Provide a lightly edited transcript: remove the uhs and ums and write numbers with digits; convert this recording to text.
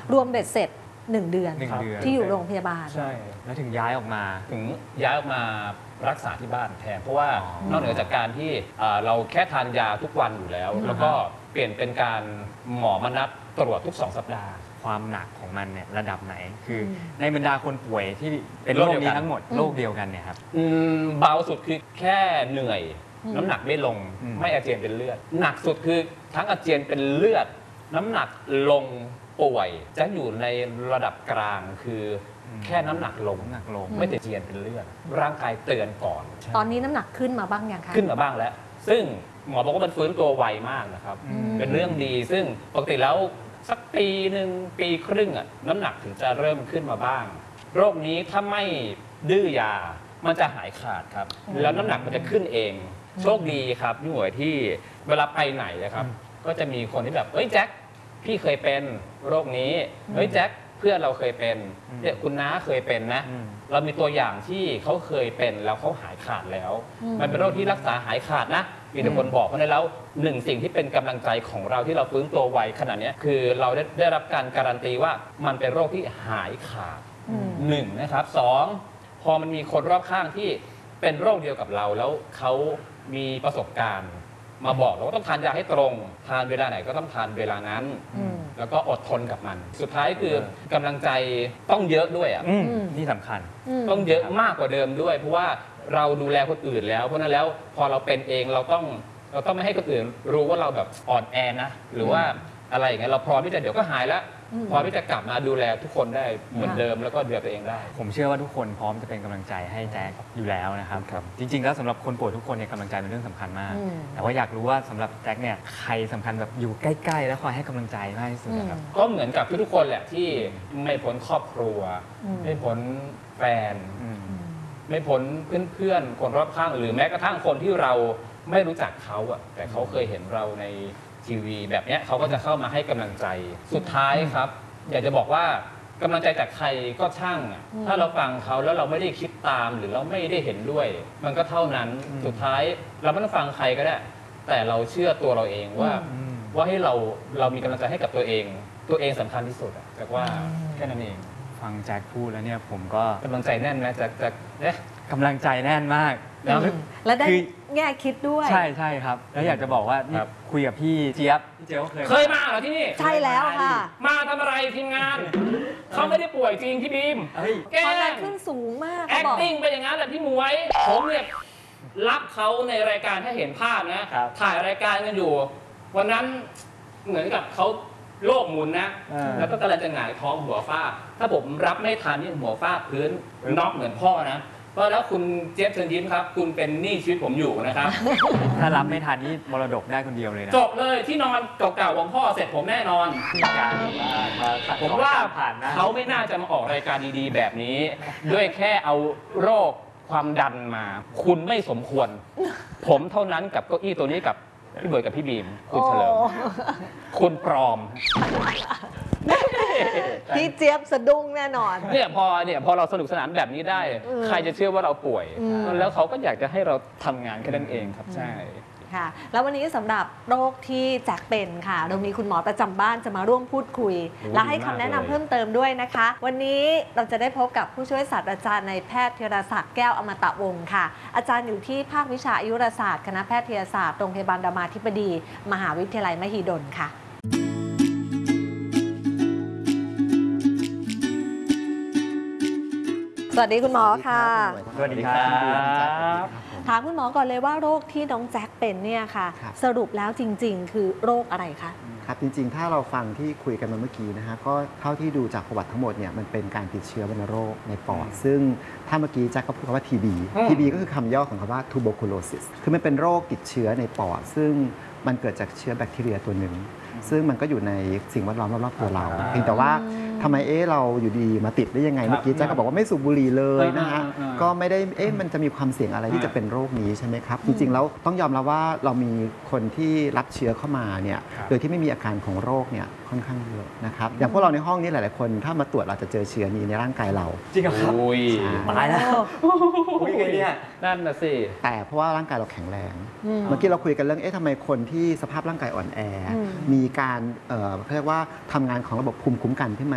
รวมเบ็ดเสร็จ1 เดือนที่อยู่โรงพยาบาลใช่แล้วถึงย้ายออกมารักษาที่บ้านแทนเพราะว่านอกเหนือจากการที่เราแค่ทานยาทุกวันอยู่แล้วแล้วก็เปลี่ยนเป็นการหมอมานัดตรวจทุก2 สัปดาห์ความหนักของมันเนี่ยระดับไหนคือในบรรดาคนป่วยที่เป็นโรคนี้ทั้งหมดโรคเดียวกันเนี่ยครับเบาสุดคือแค่เหนื่อยน้ำหนักไม่ลงไม่อาเจียนเป็นเลือดหนักสุดคือทั้งอาเจียนเป็นเลือดน้ำหนักลงป่วยจะอยู่ในระดับกลางคือแค่น้ำหนักลงไม่ติดเจียนเป็นเลือดร่างกายเตือนก่อนตอนนี้น้ำหนักขึ้นมาบ้างยังคะขึ้นมาบ้างแล้วซึ่งหมอบอกว่ามันฟื้นตัวไวมากนะครับเป็นเรื่องดีซึ่งปกติแล้วสักปีหนึ่งปีครึ่งน้ำหนักถึงจะเริ่มขึ้นมาบ้างโรคนี้ถ้าไม่ดื้อยามันจะหายขาดครับแล้วน้ำหนักมันจะขึ้นเองโชคดีครับพี่หมวยที่เวลาไปไหนนะครับก็จะมีคนที่แบบเอ้ยแจ็คพี่เคยเป็นโรคนี้เฮ้ยแจ็คเพื่อนเราเคยเป็นเนี่ยคุณน้าเคยเป็นนะเรามีตัวอย่างที่เขาเคยเป็นแล้วเขาหายขาดแล้วมันเป็นโรคที่รักษาหายขาดนะมีแต่คนบอกเพราะฉะนั้นแล้วสิ่งที่เป็นกำลังใจของเราที่เราฟื้นตัวไวขนาดนี้คือเราได้รับการการันตีว่ามันเป็นโรคที่หายขาดนะครับ2พอมันมีคนรอบข้างที่เป็นโรคเดียวกับเราแล้วเขามีประสบการณ์มาบอกเราว่าต้องทานยาให้ตรงทานเวลาไหนก็ต้องทานเวลานั้นแล้วก็อดทนกับมันสุดท้ายคือกำลังใจต้องเยอะด้วยนี่สำคัญต้องเยอะมากกว่าเดิมด้วยเพราะว่าเราดูแลคนอื่นแล้วเพราะนั้นแล้วพอเราเป็นเองเราต้องไม่ให้คนอื่นรู้ว่าเราแบบอ่อนแอนะหรือว่าอะไรอย่างเงี้ยเราพร้อมที่จะเดี๋ยวก็หายแล้วพร้อมที่จะกลับมาดูแลทุกคนได้เหมือนเดิมแล้วก็ดูแลตัวเองได้ผมเชื่อว่าทุกคนพร้อมจะเป็นกำลังใจให้แจ็คอยู่แล้วนะครับจริงๆแล้วสำหรับคนป่วยทุกคนเนี่ยกำลังใจเป็นเรื่องสำคัญมากแต่ว่าอยากรู้ว่าสำหรับแจ็คเนี่ยใครสำคัญแบบอยู่ใกล้ๆแล้วคอยให้กำลังใจมากที่สุดครับก็เหมือนกับทุกคนแหละที่ไม่พ้นครอบครัวไม่พ้นแฟนไม่พ้นเพื่อนๆคนรอบข้างหรือแม้กระทั่งคนที่เราไม่รู้จักเขาแต่เขาเคยเห็นเราในทีวีแบบนี้เขาก็จะเข้ามาให้กำลังใจสุดท้ายครับอยากจะบอกว่ากำลังใจจากใครก็ช่างถ้าเราฟังเขาแล้วเราไม่ได้คิดตามหรือเราไม่ได้เห็นด้วยมันก็เท่านั้นสุดท้ายเราไม่ต้องฟังใครก็ได้แต่เราเชื่อตัวเราเองว่าให้เรามีกำลังใจให้กับตัวเองสำคัญที่สุดแต่ว่าแค่นั้นเองฟังแจ็คพูดแล้วเนี่ยผมก็กำลังใจแน่นไหมแจ็คเนี่ยกำลังใจแน่นมากแล้วได้แง่คิดด้วยใช่ครับแล้วอยากจะบอกว่าคุยกับพี่เจี๊ยบก็เคยมาเหรอที่นี่ใช่แล้วค่ะมาทำอะไรทีมงานเขาไม่ได้ป่วยจริงพี่บีมแกขึ้นสูงมาก acting ไปอย่างนั้นแหละพี่หมวยผมเนี่ยรับเขาในรายการถ้าเห็นภาพนะถ่ายรายการกันอยู่วันนั้นเหมือนกับเขาโลกหมุนนะแล้วก็กำลังจะหงายท้องหัวฟาดถ้าผมรับไม่ทันนี่หัวฟาดพื้นน็อกเหมือนพ่อนะเพราะแล้วคุณเจี๊ยบเชิญยิ้มครับคุณเป็นหนี้ชีวิตผมอยู่นะครับถ้ารับไม่ทันนี่มรดกได้คนเดียวเลยนะจบเลยที่นอนเก่าๆของพ่อเสร็จผมแน่นอนผมว่าเขาไม่น่าจะมาออกรายการดีๆแบบนี้ด้วยแค่เอาโรคความดันมาคุณไม่สมควรผมเท่านั้นกับเก้าอี้ตัวนี้กับพี่เบิร์ดกับพี่บีมคุณเฉลิมคุณปลอมพี่เจี๊ยบสะดุ้งแน่นอนเนี่ยพอเราสนุกสนานแบบนี้ได้ใครจะเชื่อว่าเราป่วยแล้วเขาก็อยากจะให้เราทำงานแค่นั้นเองครับใช่ค่ะแล้ววันนี้สำหรับโรคที่แจ็คเป็นค่ะเรามีคุณหมอประจำบ้านจะมาร่วมพูดคุยและให้คำแนะนำเพิ่มเติมด้วยนะคะวันนี้เราจะได้พบกับผู้ช่วยศาสตราจารย์นายแพทย์ธีรศักดิ์แก้วอมตะวงศ์ค่ะอาจารย์อยู่ที่ภาควิชาอายุรศาสตร์คณะแพทยศาสตร์โรงพยาบาลรามาธิบดีมหาวิทยาลัยมหิดลค่ะสวัสดีคุณหมอค่ะสวัสดีครับถามคุณหมอก่อนเลยว่าโรคที่น้องแจ็คเป็นเนี่ยค่ะสรุปแล้วจริงๆคือโรคอะไรคะครับจริงๆถ้าเราฟังที่คุยกันมาเมื่อกี้นะฮะก็เท่าที่ดูจากประวัติทั้งหมดเนี่ยมันเป็นการติดเชื้อวัณโรคในปอดซึ่งถ้าเมื่อกี้แจ็คก็พูดคำว่า TB ก็คือคำย่อของคำว่า tuberculosis คือมันเป็นโรคติดเชื้อในปอดซึ่งมันเกิดจากเชื้อแบคทีเรียตัวหนึ่งซึ่งมันก็อยู่ในสิ่งแวดล้อมรอบๆตัวเราเพียงแต่ว่าทำไมเราอยู่ดีมาติดได้ยังไงเมื่อกี้แจ็คก็บอกว่าไม่สูบบุหรี่เลยนะฮะก็ไม่ได้มันจะมีความเสี่ยงอะไรที่จะเป็นโรคนี้ใช่ไหมครับจริงๆแล้วต้องยอมรับว่าเรามีคนที่รับเชื้อเข้ามาเนี่ยโดยที่ไม่มีอาการของโรคเนี่ยค่อนข้างเยอะนะครับอย่างพวกเราในห้องนี้หลายๆคนถ้ามาตรวจเราจะเจอเชื้อนี้ในร่างกายเราจริงครับตายแล้วเนี่ยนั่นน่ะสิแต่เพราะว่าร่างกายเราแข็งแรงเมื่อกี้เราคุยกันเรื่องทำไมคนที่สภาพร่างกายอ่อนแอมีการเรียกว่าทำงานของระบบภูมิคุ้มกันขึ้นมา